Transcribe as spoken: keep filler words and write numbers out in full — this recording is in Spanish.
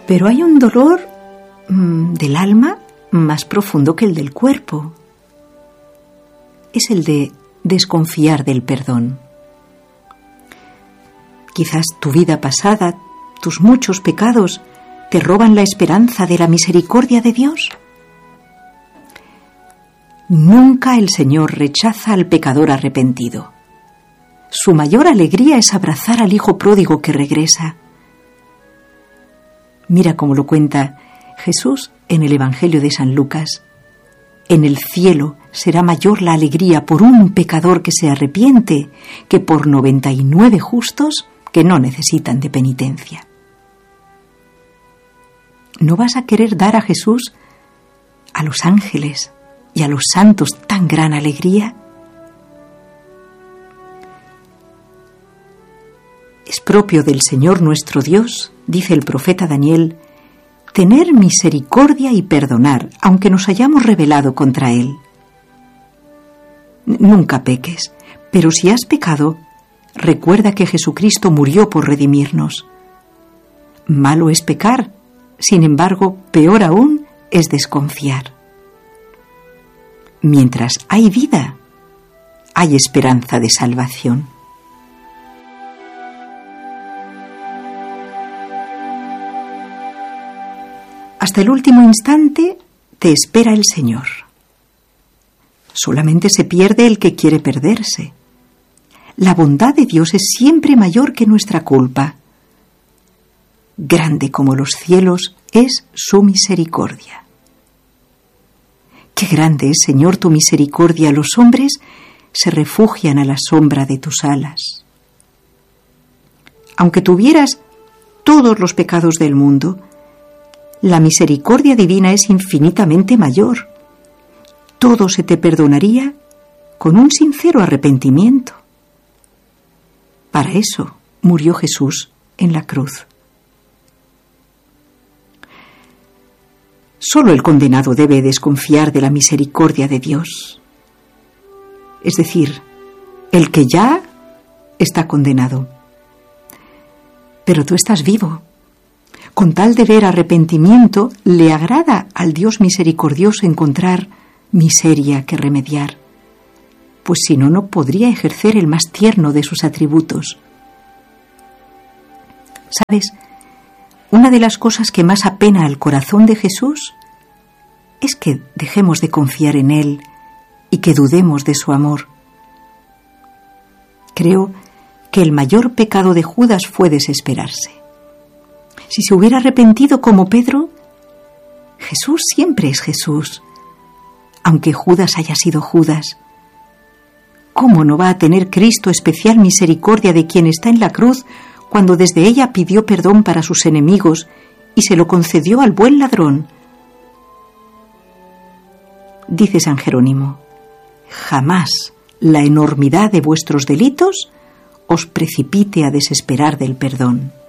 Pero hay un dolor mmm, del alma más profundo que el del cuerpo. Es el de desconfiar del perdón. Quizás tu vida pasada, tus muchos pecados, te roban la esperanza de la misericordia de Dios. Nunca el Señor rechaza al pecador arrepentido. Su mayor alegría es abrazar al hijo pródigo que regresa. Mira cómo lo cuenta Jesús en el Evangelio de San Lucas. En el cielo será mayor la alegría por un pecador que se arrepiente que por noventa y nueve justos que no necesitan de penitencia. ¿No vas a querer dar a Jesús, a los ángeles y a los santos tan gran alegría? Es propio del Señor nuestro Dios, dice el profeta Daniel, tener misericordia y perdonar, aunque nos hayamos rebelado contra Él. Nunca peques, pero si has pecado, recuerda que Jesucristo murió por redimirnos. Malo es pecar, sin embargo, peor aún es desconfiar. Mientras hay vida, hay esperanza de salvación. Hasta el último instante te espera el Señor. Solamente se pierde el que quiere perderse. La bondad de Dios es siempre mayor que nuestra culpa. Grande como los cielos es su misericordia. Qué grande es, Señor, tu misericordia. Los hombres se refugian a la sombra de tus alas. Aunque tuvieras todos los pecados del mundo, la misericordia divina es infinitamente mayor. Todo se te perdonaría con un sincero arrepentimiento. Para eso murió Jesús en la cruz. Solo el condenado debe desconfiar de la misericordia de Dios. Es decir, el que ya está condenado. Pero tú estás vivo. Con tal deber arrepentimiento, le agrada al Dios misericordioso encontrar miseria que remediar, pues si no, no podría ejercer el más tierno de sus atributos. ¿Sabes? Una de las cosas que más apena al corazón de Jesús es que dejemos de confiar en Él y que dudemos de su amor. Creo que el mayor pecado de Judas fue desesperarse. Si se hubiera arrepentido como Pedro, Jesús siempre es Jesús, aunque Judas haya sido Judas. ¿Cómo no va a tener Cristo especial misericordia de quien está en la cruz cuando desde ella pidió perdón para sus enemigos y se lo concedió al buen ladrón? Dice San Jerónimo, jamás la enormidad de vuestros delitos os precipite a desesperar del perdón.